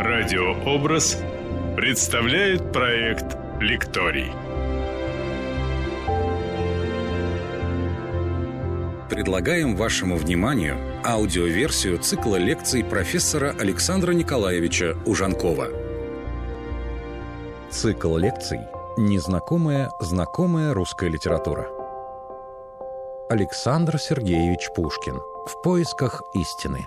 Радиообраз представляет проект «Лекторий». Предлагаем вашему вниманию аудиоверсию цикла лекций профессора Александра Николаевича Ужанкова. Цикл лекций «Незнакомая, знакомая русская литература». Александр Сергеевич Пушкин. В поисках истины.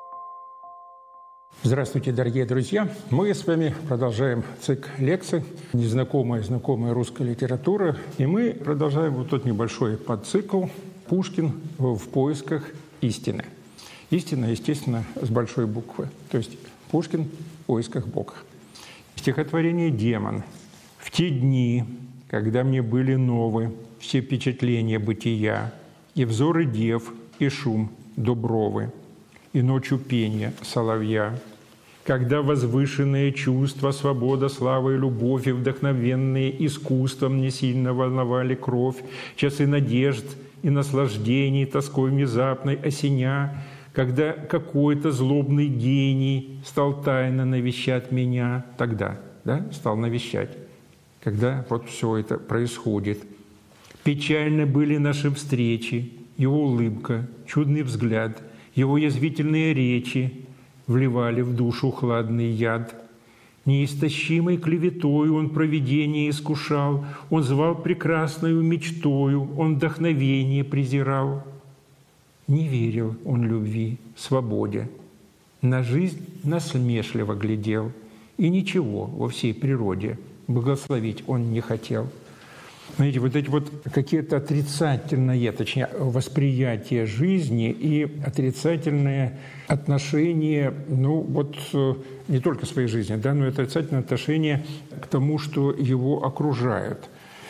Здравствуйте, дорогие друзья! Мы с вами продолжаем цикл лекций «Незнакомая, знакомая русская литература». И мы продолжаем вот тот небольшой подцикл «Пушкин в поисках истины». Истина, естественно, с большой буквы. То есть Пушкин в поисках Бога. Стихотворение «Демон». «В те дни, когда мне были новы все впечатления бытия, и взоры дев, и шум дубровы, и ночью пение соловья, когда возвышенные чувства, свобода, слава и любовь, и вдохновенные искусством мне сильно волновали кровь, часы надежд и наслаждений, тоской внезапной осеня, когда какой-то злобный гений стал тайно навещать меня, тогда, стал навещать, когда вот все это происходит. Печальны были наши встречи, его улыбка, чудный взгляд, его язвительные речи вливали в душу хладный яд. Неистощимой клеветою он провидение искушал, он звал прекрасною мечтою, он вдохновение презирал. Не верил он любви, свободе, на жизнь насмешливо глядел, и ничего во всей природе благословить он не хотел. Знаете, вот эти вот какие-то отрицательные, точнее, восприятие жизни и отрицательное отношение, не только своей жизни, но и отрицательное отношение к тому, что его окружает.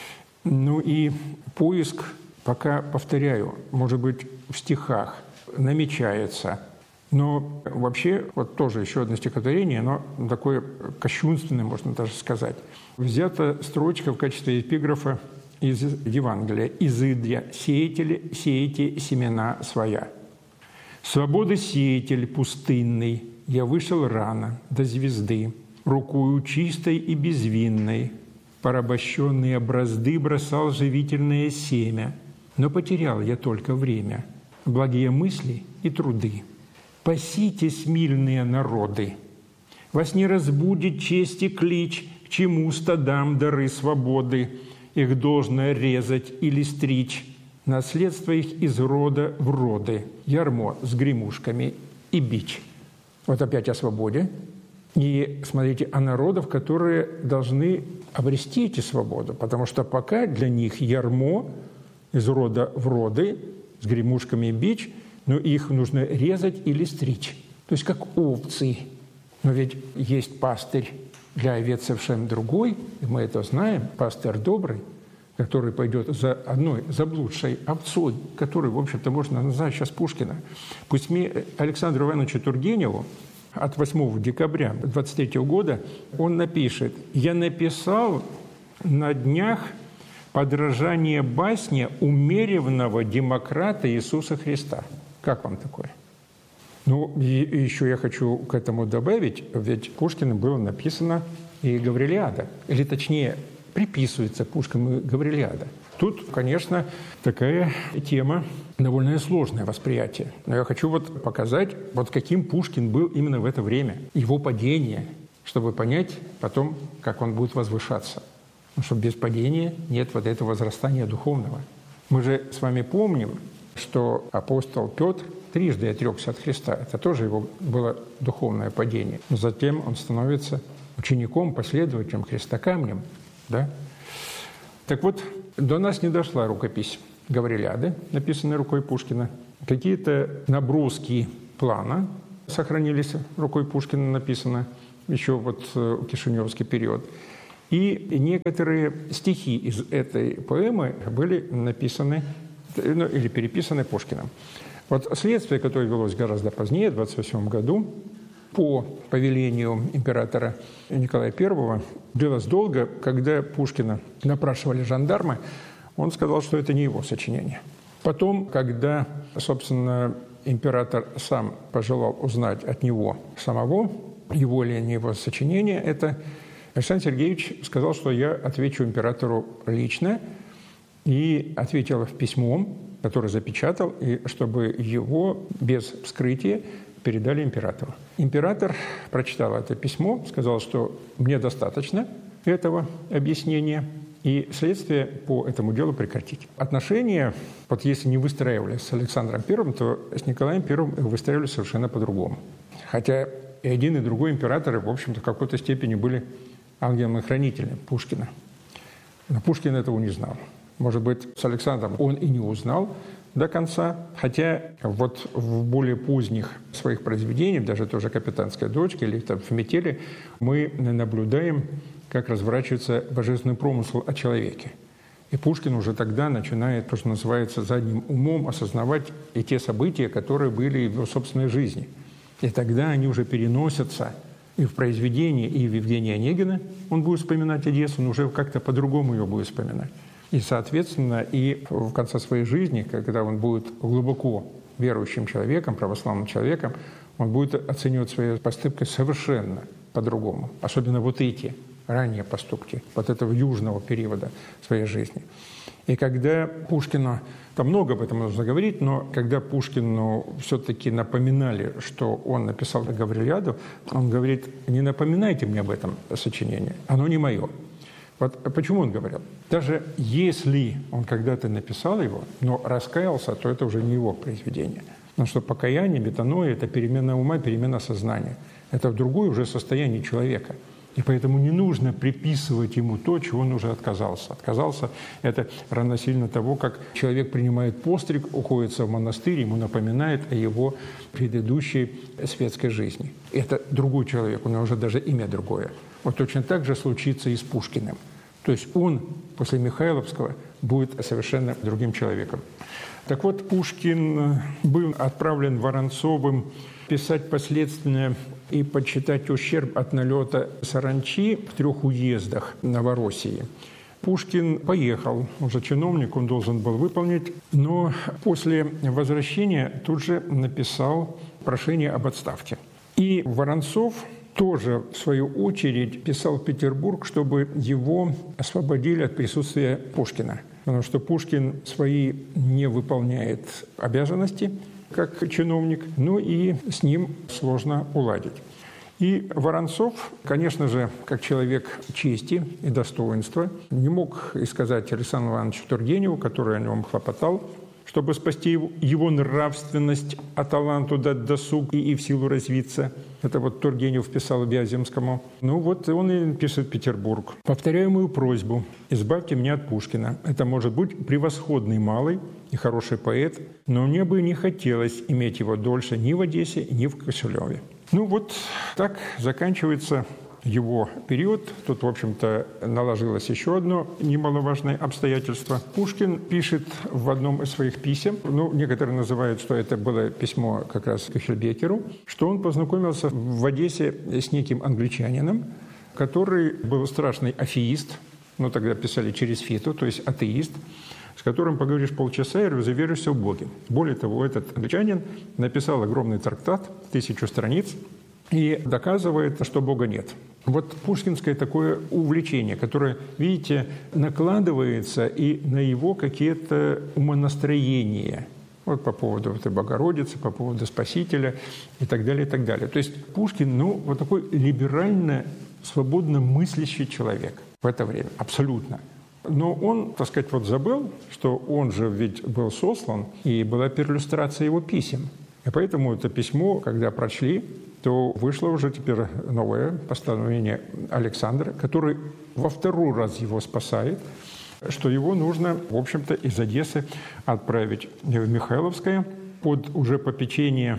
И поиск, пока, повторяю, может быть, в стихах намечается. Но вообще, вот тоже еще одно стихотворение, но такое кощунственное, можно даже сказать. Взята строчка в качестве эпиграфа из Евангелия. «Изыдя сеятели, сеете семена своя. Свободы сеятель пустынный, я вышел рано до звезды, рукою чистой и безвинной, порабощенные бразды бросал живительное семя, но потерял я только время, благие мысли и труды. Паситесь, мильные народы, вас не разбудит честь и клич, к чему стадам дары свободы, их должно резать или стричь, наследство их из рода в роды, ярмо с гремушками и бич». Вот опять о свободе. И смотрите, о народах, которые должны обрести эти свободу, потому что пока для них ярмо из рода в роды с гремушками и бич, но их нужно резать или стричь. То есть как овцы. Но ведь есть пастырь для овец совершенно другой, и мы это знаем, пастырь добрый, который пойдет за одной заблудшей овцой, который, в общем-то, можно назвать сейчас Пушкина. Пусть Александру Ивановичу Тургеневу от 8 декабря 23 года он напишет: «Я написал на днях подражание басне умеренного демократа Иисуса Христа». Как вам такое? И еще я хочу к этому добавить, ведь Пушкину было написано и «Гаврилиада», или точнее приписывается Пушкину «Гаврилиада». Тут, конечно, такая тема, довольно сложное восприятие. Но я хочу показать, каким Пушкин был именно в это время, его падение, чтобы понять потом, как он будет возвышаться. Потому что без падения нет этого возрастания духовного. Мы же с вами помним, что апостол Петр трижды отрекся от Христа. Это тоже его было духовное падение. Но затем он становится учеником, последователем Христа, камнем. Да? Так вот, до нас не дошла рукопись Гаврилиады, написанная рукой Пушкина. Какие-то наброски плана сохранились рукой Пушкина, написано еще в кишиневский период. И некоторые стихи из этой поэмы были написаны или переписаны Пушкиным. Следствие, которое велось гораздо позднее, в 1928 году, по повелению императора Николая I, длилось долго. Когда Пушкина допрашивали жандармы, он сказал, что это не его сочинение. Потом, когда, собственно, император сам пожелал узнать от него самого, его или не его сочинение, это Александр Сергеевич сказал, что я отвечу императору лично, и ответил письмом, который запечатал, и чтобы его без вскрытия передали императору. Император прочитал это письмо, сказал, что мне достаточно этого объяснения, и следствие по этому делу прекратить. Отношения, вот если не выстраивались с Александром I, то с Николаем I выстраивались совершенно по-другому. Хотя и один, и другой императоры, в общем-то, в какой-то степени были ангелами-хранителями Пушкина. Но Пушкин этого не знал. Может быть, с Александром он и не узнал до конца, хотя вот в более поздних своих произведениях, даже тоже «Капитанская дочка» или там в «Метели», мы наблюдаем, как разворачивается божественный промысел о человеке. И Пушкин уже тогда начинает, то, что называется, задним умом осознавать и те события, которые были в его собственной жизни. И тогда они уже переносятся и в произведении, и в Евгения Онегина он будет вспоминать Одессу, но уже как-то по-другому ее будет вспоминать. И, соответственно, и в конце своей жизни, когда он будет глубоко верующим человеком, православным человеком, он будет оценивать свои поступки совершенно по-другому. Особенно вот эти ранние поступки, вот этого южного периода своей жизни. И когда Пушкину, там много об этом нужно говорить, но когда Пушкину все-таки напоминали, что он написал Гаврилиаду, он говорит: не напоминайте мне об этом сочинении, оно не мое. Вот почему он говорил? Даже если он когда-то написал его, но раскаялся, то это уже не его произведение. Потому что покаяние, метаноия – это перемена ума, перемена сознания. Это другое уже состояние человека. И поэтому не нужно приписывать ему то, чего он уже отказался. Отказался – это равносильно того, как человек принимает постриг, уходится в монастырь, ему напоминает о его предыдущей светской жизни. Это другой человек, у него уже даже имя другое. Вот точно так же случится и с Пушкиным. То есть он после Михайловского будет совершенно другим человеком. Так вот, Пушкин был отправлен Воронцовым писать последствия и подсчитать ущерб от налета саранчи в 3 уездах Новороссии. Пушкин поехал, уже чиновник, он должен был выполнить, но после возвращения тут же написал прошение об отставке. И Воронцов тоже, в свою очередь, писал в Петербург, чтобы его освободили от присутствия Пушкина. Потому что Пушкин свои не выполняет обязанности как чиновник, ну и с ним сложно уладить. И Воронцов, конечно же, как человек чести и достоинства, не мог сказать Александру Ивановичу Тургеневу, который о нем хлопотал, чтобы спасти его нравственность, а таланту дать досуг и в силу развиться. Это вот Тургенев писал Вяземскому. Ну вот он и пишет Петербург. «Повторяю мою просьбу, избавьте меня от Пушкина. Это может быть превосходный малый и хороший поэт, но мне бы не хотелось иметь его дольше ни в Одессе, ни в Киселеве». Ну вот так заканчивается его период. Тут, в общем-то, наложилось еще одно немаловажное обстоятельство. Пушкин пишет в одном из своих писем, некоторые называют, что это было письмо как раз Кюхельбекеру, что он познакомился в Одессе с неким англичанином, который был страшный афеист, тогда писали через фиту, то есть атеист, с которым поговоришь полчаса и разуверишься в Боге. Более того, этот англичанин написал огромный трактат, 1000 страниц, и доказывает, что Бога нет. Вот пушкинское такое увлечение, которое, видите, накладывается и на его какие-то умонастроения. Вот по поводу этой Богородицы, по поводу Спасителя и так далее, и так далее. То есть Пушкин, вот такой либерально, свободно мыслящий человек в это время, абсолютно. Но он, так сказать, забыл, что он же ведь был сослан, и была перлюстрация его писем. И поэтому это письмо, когда прочли, то вышло уже теперь новое постановление Александра, который во 2-й раз его спасает, что его нужно, в общем-то, из Одессы отправить в Михайловское под уже попечение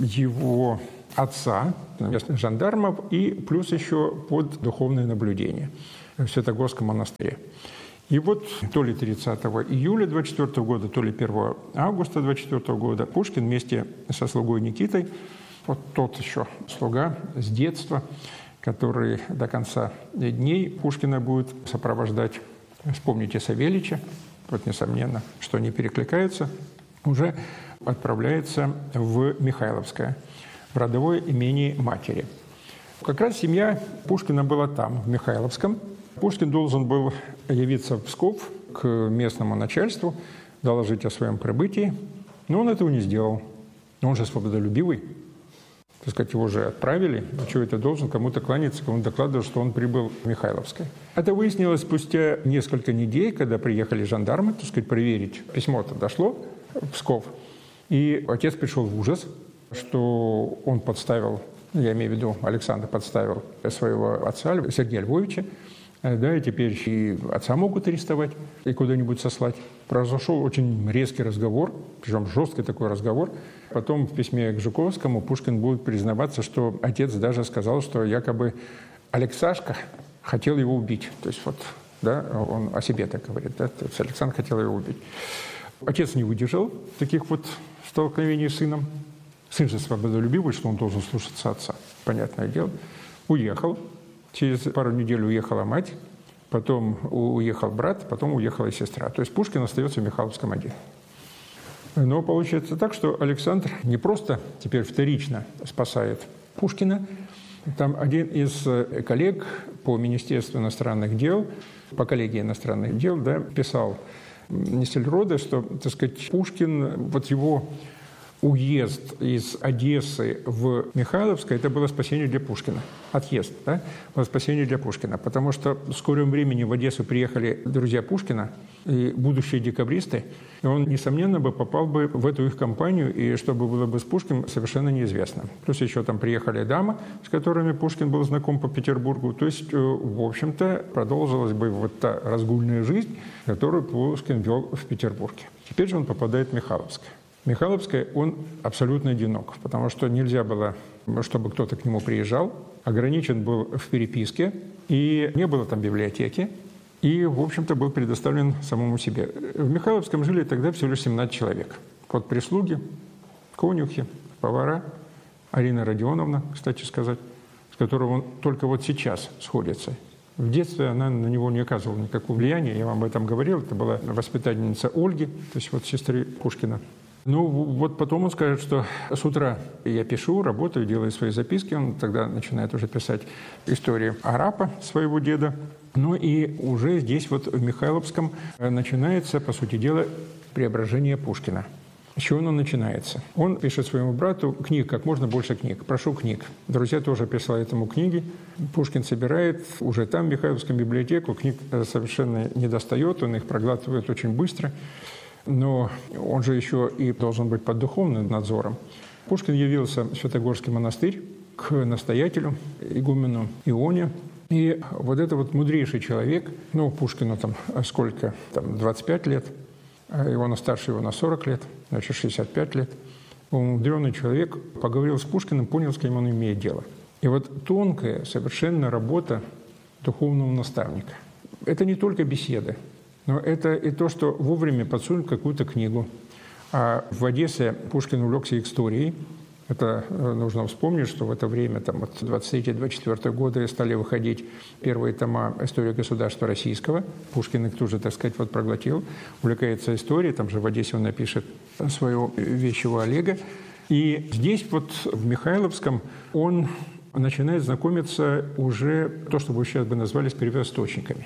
его отца, местных жандармов, и плюс еще под духовное наблюдение в Святогорском монастыре. И вот то ли 30 июля 24 года, то ли 1 августа 24 года Пушкин вместе со слугой Никитой, вот тот еще слуга с детства, который до конца дней Пушкина будет сопровождать, вспомните Савельича, вот несомненно, что они перекликаются, уже отправляется в Михайловское, в родовое имение матери. Как раз семья Пушкина была там, в Михайловском. Пушкин должен был явиться в Псков к местному начальству, доложить о своем прибытии, но он этого не сделал. Он же свободолюбивый. Так сказать, его же отправили, а что это должен кому-то кланяться, кому-то докладывать, что он прибыл в Михайловское. Это выяснилось спустя несколько недель, когда приехали жандармы, так сказать, проверить. Письмо-то дошло в Псков. И отец пришел в ужас, что он подставил, я имею в виду, Александр подставил своего отца, Сергея Львовича, да, и теперь и отца могут арестовать и куда-нибудь сослать. Произошел очень резкий разговор, причем жесткий такой разговор. Потом в письме к Жуковскому Пушкин будет признаваться, что отец даже сказал, что якобы Алексашка хотел его убить. То есть вот, да, он о себе так говорит, да, то есть Александр хотел его убить. Отец не выдержал таких вот столкновений с сыном. Сын же свободолюбивый, что он должен слушаться отца, понятное дело. Уехал. Через пару недель уехала мать, потом уехал брат, потом уехала сестра. То есть Пушкин остается в Михайловском один. Но получается так, что Александр не просто теперь вторично спасает Пушкина. Там один из коллег по Министерству иностранных дел, по коллегии иностранных дел, да, писал Нессельроде, что, так сказать, Пушкин, вот его уезд из Одессы в Михайловское – это было спасение для Пушкина. Отъезд, да, было спасение для Пушкина. Потому что в скором времени в Одессу приехали друзья Пушкина и будущие декабристы. И он, несомненно, бы попал бы в эту их компанию, и что бы было бы с Пушкиным, совершенно неизвестно. Плюс еще там приехали дамы, с которыми Пушкин был знаком по Петербургу. То есть, в общем-то, продолжилась бы вот та разгульная жизнь, которую Пушкин вел в Петербурге. Теперь же он попадает в Михайловское. Михайловское он абсолютно одинок, потому что нельзя было, чтобы кто-то к нему приезжал, ограничен был в переписке, и не было там библиотеки, и, в общем-то, был предоставлен самому себе. В Михайловском жили тогда всего лишь 17 человек. Вот прислуги, конюхи, повара, Арина Родионовна, кстати сказать, с которой он только вот сейчас сходится. В детстве она на него не оказывала никакого влияния, я вам об этом говорил, это была воспитательница Ольги, то есть вот сестры Пушкина. Ну, вот потом он скажет, что с утра я пишу, работаю, делаю свои записки. Он тогда начинает уже писать истории Арапа, своего деда. Ну и уже здесь вот в Михайловском начинается, по сути дела, преображение Пушкина. С чего оно начинается? Он пишет своему брату книг, как можно больше книг. Прошу книг. Друзья тоже присылают ему книги. Пушкин собирает уже там, в Михайловском библиотеку. Книг совершенно не достает, он их проглатывает очень быстро. Но он же еще и должен быть под духовным надзором. Пушкин явился в Святогорский монастырь к настоятелю, игумену Ионе. И вот это вот мудрейший человек, ну, Пушкину там сколько, там 25 лет, а Иона старше его на 40 лет, значит, 65 лет. Умудренный человек поговорил с Пушкиным, понял, с кем он имеет дело. И вот тонкая совершенно работа духовного наставника. Это не только беседы. Но это и то, что вовремя подсунуть какую-то книгу. А в Одессе Пушкин увлекся историей. Это нужно вспомнить, что в это время, там, от 23-24 года стали выходить первые тома «Истории государства российского». Пушкин их тоже, так сказать, вот проглотил. Увлекается историей. Там же в Одессе он напишет свою «Вещего Олега». И здесь вот в Михайловском он начинает знакомиться уже то, что вы сейчас бы назвали, с первоисточниками.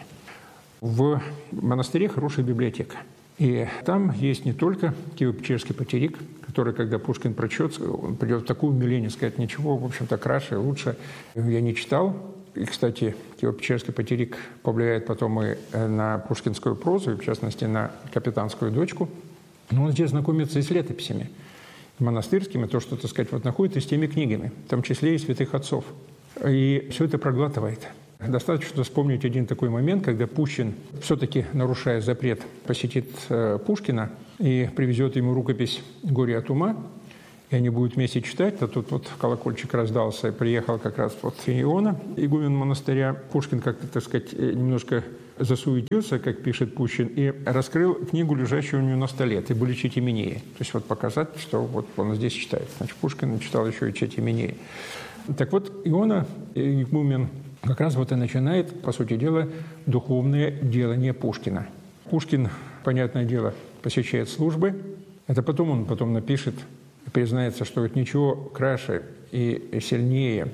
В монастыре хорошая библиотека. И там есть не только Киево-Печерский потерик, который, когда Пушкин прочтет, он придет в такое умиление, сказать, ничего, в общем-то, краше, лучше я не читал. И, кстати, Киево-Печерский потерик повлияет потом и на пушкинскую прозу, и, в частности, на «Капитанскую дочку». Но он здесь знакомится и с летописями монастырскими, то, что, так сказать, вот находит и с теми книгами, в том числе и святых отцов. И все это проглатывает. Достаточно вспомнить один такой момент, когда Пущин, все-таки нарушая запрет, посетит Пушкина и привезет ему рукопись «Горе от ума», и они будут вместе читать, а тут вот колокольчик раздался, и приехал как раз вот Иона, игумен монастыря. Пушкин как-то, так сказать, немножко засуетился, как пишет Пущин, и раскрыл книгу, лежащую у него на столе, «Ты были Четименеи». То есть вот показать, что вот он здесь читает. Значит, Пушкин читал еще и Четименеи. Так вот, Иона, игумен, как раз вот и начинает, по сути дела, духовное делание Пушкина. Пушкин, понятное дело, посещает службы. Это потом он напишет и признается, что ничего краше и сильнее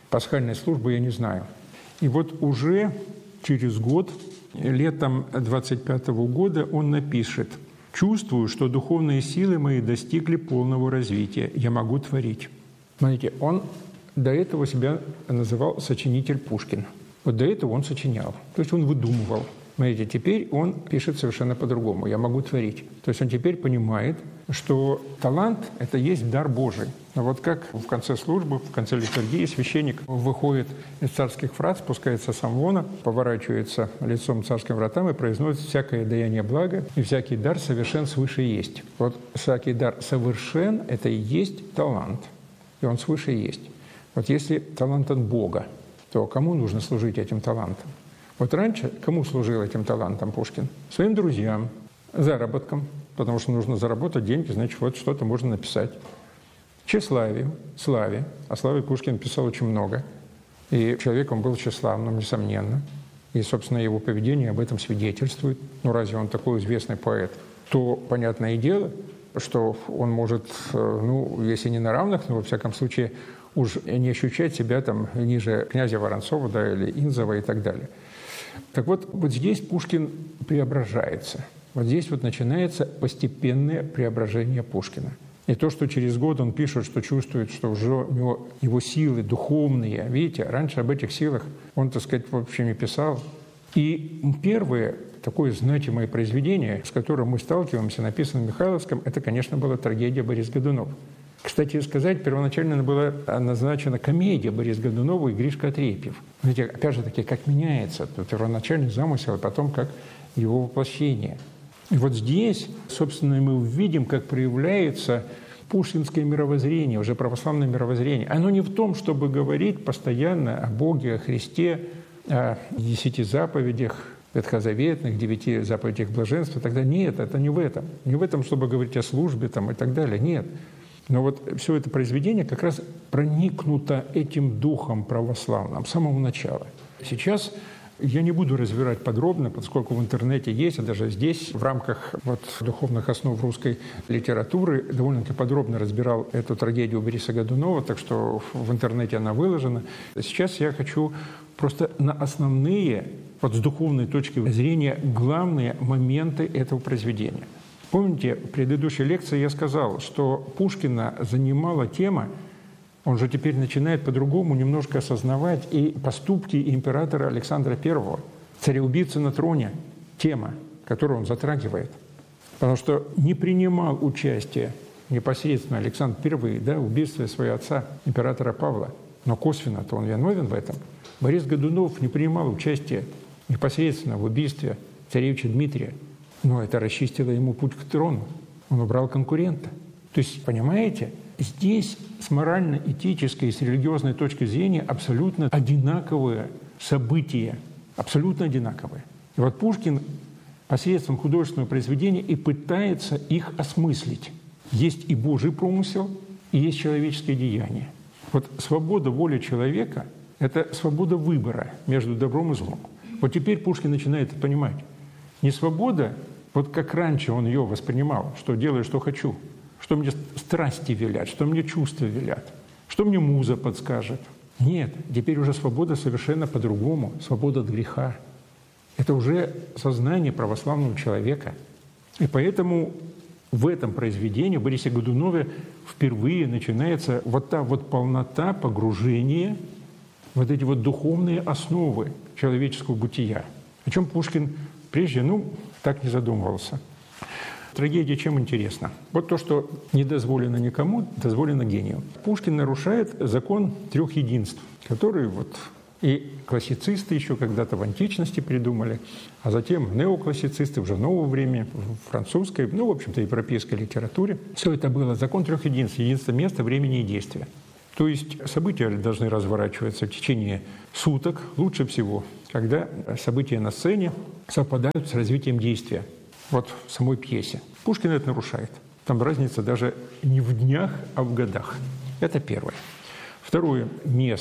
пасхальной службы я не знаю. И вот уже через год, летом 25 года, он напишет: «Чувствую, что духовные силы мои достигли полного развития. Я могу творить». Смотрите, он до этого себя называл сочинитель Пушкин. Вот до этого он сочинял. То есть он выдумывал. Смотрите, теперь он пишет совершенно по-другому. «Я могу творить». То есть он теперь понимает, что талант – это есть дар Божий. А вот как в конце службы, в конце литургии священник выходит из царских врат, спускается с амвона, поворачивается лицом к царским вратам и произносит: «Всякое даяние блага и всякий дар совершен свыше есть». Вот всякий дар совершен – это и есть талант. И он свыше есть. Вот если талант от Бога, то кому нужно служить этим талантом? Вот раньше кому служил этим талантом Пушкин? Своим друзьям, заработкам, потому что нужно заработать деньги, значит, вот что-то можно написать. Тщеславию, славе. О славе Пушкин писал очень много. И человеком был тщеславным, несомненно. И, собственно, его поведение об этом свидетельствует. Ну, разве он такой известный поэт? То, понятное дело, что он может, ну, если не на равных, но, во всяком случае, уж не ощущать себя там ниже князя Воронцова, да, или Инзова и так далее. Так вот, вот здесь Пушкин преображается. Вот здесь вот начинается постепенное преображение Пушкина. И то, что через год он пишет, что чувствует, что уже у него его силы духовные. Видите, раньше об этих силах он, так сказать, вообще не писал. И первое такое значимое произведение, с которым мы сталкиваемся, написано в Михайловском, это, конечно, была трагедия «Борис Годунов». Кстати сказать, первоначально была назначена комедия Бориса Годунова и Гришка Отрепьев. Видите, опять же таки, как меняется первоначальный замысел, а потом как его воплощение. И вот здесь, собственно, мы увидим, как проявляется пушкинское мировоззрение, уже православное мировоззрение. Оно не в том, чтобы говорить постоянно о Боге, о Христе, о 10 заповедях ветхозаветных, 9 заповедях блаженства. Тогда нет, это не в этом. Не в этом, чтобы говорить о службе там, и так далее. Нет. Но вот все это произведение как раз проникнуто этим духом православным с самого начала. Сейчас я не буду разбирать подробно, поскольку в интернете есть, а даже здесь в рамках вот духовных основ русской литературы довольно-таки подробно разбирал эту трагедию Бориса Годунова, так что в интернете она выложена. Сейчас я хочу просто на основные, вот с духовной точки зрения, главные моменты этого произведения. Помните, в предыдущей лекции я сказал, что Пушкина занимала тема, он же теперь начинает по-другому немножко осознавать и поступки императора Александра I, цареубийцы на троне, тема, которую он затрагивает. Потому что не принимал участие непосредственно Александр I, да, в убийстве своего отца, императора Павла, но косвенно-то он виновен в этом. Борис Годунов не принимал участие непосредственно в убийстве царевича Дмитрия, но это расчистило ему путь к трону. Он убрал конкурента. То есть, понимаете, здесь с морально-этической и с религиозной точки зрения абсолютно одинаковые события, абсолютно одинаковые. И вот Пушкин посредством художественного произведения и пытается их осмыслить. Есть и Божий промысел, и есть человеческие деяния. Вот свобода воли человека – это свобода выбора между добром и злом. Вот теперь Пушкин начинает это понимать. Не свобода, вот как раньше он ее воспринимал, что делаю, что хочу, что мне страсти велят, что мне чувства велят, что мне муза подскажет. Нет, теперь уже свобода совершенно по-другому, свобода от греха. Это уже сознание православного человека. И поэтому в этом произведении, в Борисе Годунове, впервые начинается вот та вот полнота погружения, вот эти вот духовные основы человеческого бытия, о чем Пушкин прежде, так не задумывался. Трагедия чем интересна? Вот то, что не дозволено никому, дозволено гению. Пушкин нарушает закон 3 единств, который вот и классицисты еще когда-то в античности придумали, а затем неоклассицисты уже в новое время, в французской, в общем-то, европейской литературе. Все это было закон 3 единств, единство места, времени и действия. То есть события должны разворачиваться в течение суток, лучше всего, когда события на сцене совпадают с развитием действия. Вот в самой пьесе. Пушкин это нарушает. Там разница даже не в днях, а в годах. Это первое. Второе – место.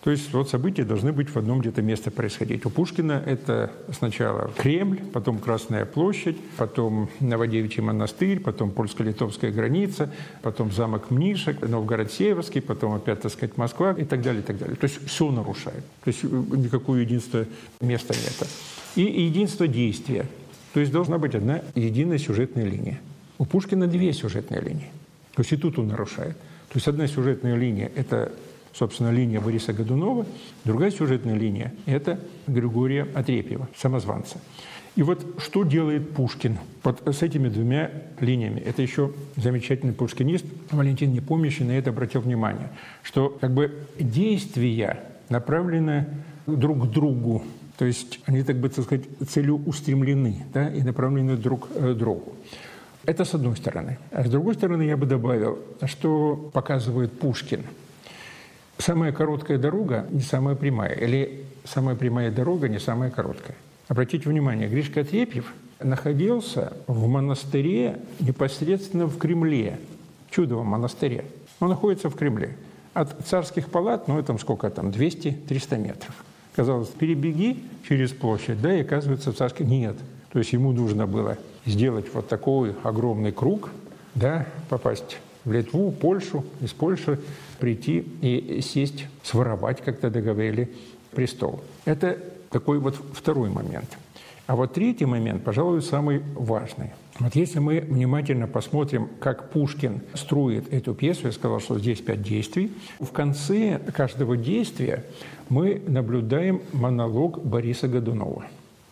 То есть вот события должны быть в одном где-то месте происходить. У Пушкина это сначала Кремль, потом Красная площадь, потом Новодевичий монастырь, потом польско-литовская граница, потом замок Мнишек, Новгород-Северский, потом опять, так сказать, Москва и так далее, и так далее. То есть все нарушает. То есть никакого единства места нет. И единство действия. То есть должна быть одна единая сюжетная линия. У Пушкина две сюжетные линии. То есть и тут он нарушает. То есть одна сюжетная линия – это, собственно, линия Бориса Годунова, другая сюжетная линия – это Григория Отрепьева, самозванца. И вот что делает Пушкин вот с этими двумя линиями? Это еще замечательный пушкинист Валентин Непомнящий на это обратил внимание, что как бы действия направлены друг к другу, то есть они, так бы сказать, целеустремлены, да, и направлены друг к другу. Это с одной стороны. А с другой стороны я бы добавил, что показывает Пушкин. Самая короткая дорога не самая прямая, или самая прямая дорога не самая короткая. Обратите внимание, Гришка Отрепьев находился в монастыре непосредственно в Кремле, Чудовом монастыре. Он находится в Кремле. От царских палат, там сколько там, 200-300 метров. Казалось, перебеги через площадь, да, и оказывается в царских... Нет. То есть ему нужно было сделать вот такой огромный круг, да, попасть в Литву, Польшу, из Польши прийти и сесть, своровать, как тогда говорили, престол. Это такой вот второй момент. А вот третий момент, пожалуй, самый важный. Вот если мы внимательно посмотрим, как Пушкин строит эту пьесу, я сказал, что здесь 5 действий, в конце каждого действия мы наблюдаем монолог Бориса Годунова.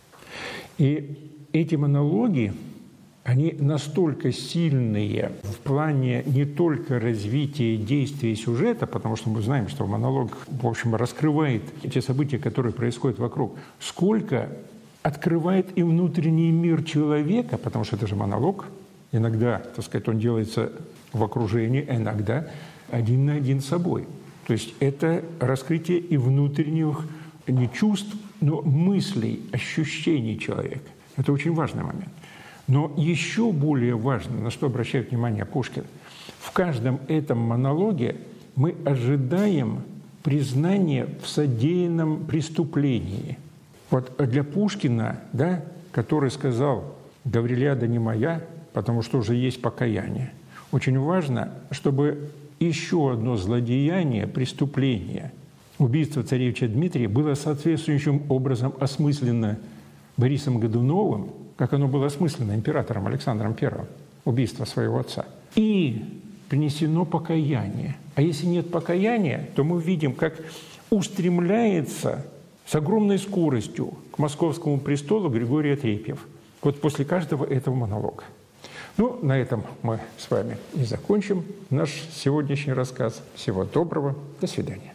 И эти монологи, они настолько сильные в плане не только развития действий сюжета, потому что мы знаем, что монолог, в общем, раскрывает эти события, которые происходят вокруг, сколько открывает и внутренний мир человека, потому что это же монолог. Иногда, так сказать, он делается в окружении, иногда один на один с собой. То есть это раскрытие и внутренних не чувств, но мыслей, ощущений человека. Это очень важный момент. Но еще более важно, на что обращает внимание Пушкин, в каждом этом монологе мы ожидаем признания в содеянном преступлении. Вот для Пушкина, да, который сказал «Гаврилиада не моя, потому что уже есть покаяние», очень важно, чтобы еще одно злодеяние, преступление, убийство царевича Дмитрия было соответствующим образом осмысленно Борисом Годуновым, как оно было осмысленно императором Александром I, убийство своего отца, и принесено покаяние. А если нет покаяния, то мы видим, как устремляется с огромной скоростью к московскому престолу Григорий Отрепьев. Вот после каждого этого монолога. На этом мы с вами и закончим наш сегодняшний рассказ. Всего доброго. До свидания.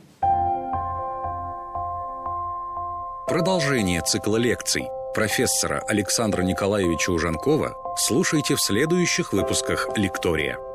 Продолжение цикла лекций профессора Александра Николаевича Ужанкова слушайте в следующих выпусках «Лектория».